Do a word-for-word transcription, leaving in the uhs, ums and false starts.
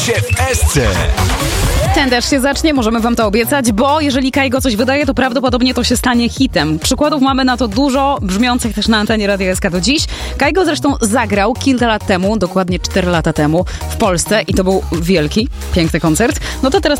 w S C. Ten też się zacznie, możemy wam to obiecać, bo jeżeli Kajgo coś wydaje, to prawdopodobnie to się stanie hitem. Przykładów mamy na to dużo, brzmiących też na antenie Radia S K do dziś. Kajgo zresztą zagrał kilka lat temu, dokładnie cztery lata temu w Polsce i to był wielki, piękny koncert. No to teraz